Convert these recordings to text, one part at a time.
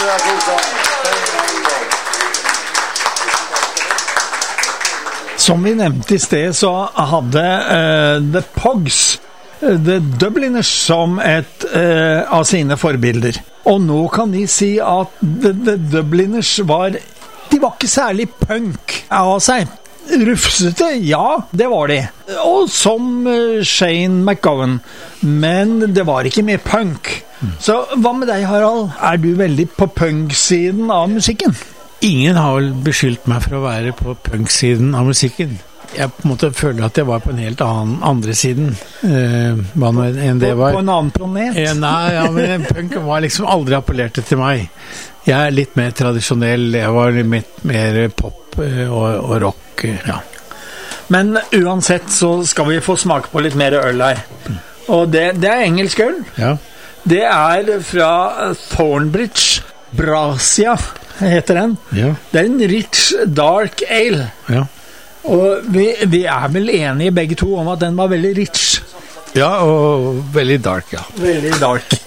Som vi nevnte I sted, så hadde The Pogs The Dubliners som et av sine forbilder. Og nå kan vi si at The Dubliners var ikke særlig punk av seg. Rufsete, ja, det var de. Og som Shane McGowan. Men det var ikke mer punk. Så hva med deg, Harald? Du veldig på punk-siden av musikken? Ingen har vel beskyldt meg for å være på punk-siden av musikken. Jeg på en måte føler at jeg var på en helt andre siden hva nå enn det var. På en annen planet? Nei, ja, men punk var liksom aldri appellerte til meg. Jeg litt mer tradisjonell, jeg var litt mer pop og rock, ja. Men uansett så skal vi få smake på litt mer øl her. Og det engelsk øl. Ja. Det fra Thornbridge Brasia, heter den. Ja. Det en rich dark ale. Ja. Og vi vel enige begge to om at den var veldig rich. Ja, og veldig dark, ja. Veldig dark.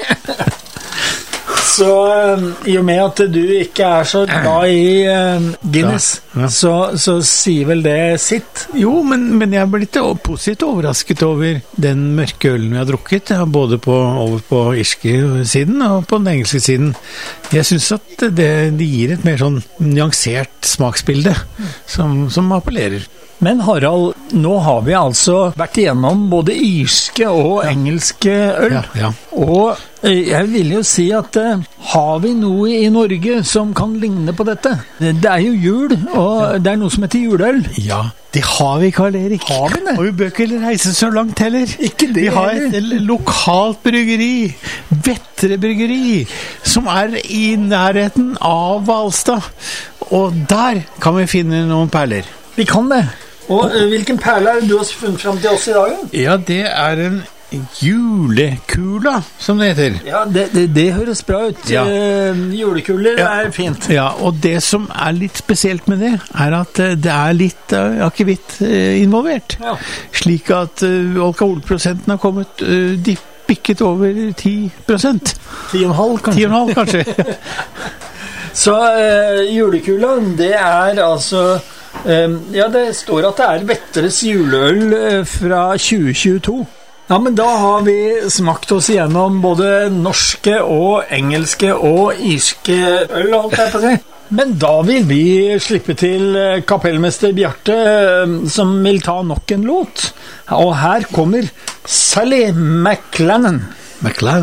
Så I og med at du ikke så glad I Guinness, ja. Så sier vel det sitt? Jo, men jeg ble litt positivt overrasket over den mørke ølen vi har drukket, både over på irske siden og på den engelske siden. Jeg synes at det gir et mer sånn nyansert smaksbilde som appellerer. Men Harald, nå har vi altså vært igjennom både irske og engelske øl. Ja. Og jeg vil jo si at har vi noe I Norge som kan ligne på dette? Det jo jul, og det noe som heter juleøl. Ja, det har vi, Karl Erik. Har vi det? Og vi bør ikke reise så langt heller. Ikke det. Vi har et lokalt bryggeri, Vettre bryggeri, som I nærheten av Hvalstad. Og der kan vi finne noen perler. Vi kan det. Og hvilken perle du har funnet frem til oss I dag? Ja, det en julekula, som det heter. Ja, det høres bra ut. Ja. Julekuler fint. Ja, og det som litt spesielt med det, at det litt akevitt involvert. Ja. Slik at alkoholprosenten har kommet bikket over 10%. 10,5 kanskje. 10,5 kanskje. Så julekula, det altså... ja, det står at det Vettres juleøl fra 2022. Ja, men da har vi smakt oss igjennom både norske og engelske og irske øl, alt på å si. Men da vil vi slippe til kapellmester Bjarte, som vil ta nok en låt. Og her kommer Sally McLennan.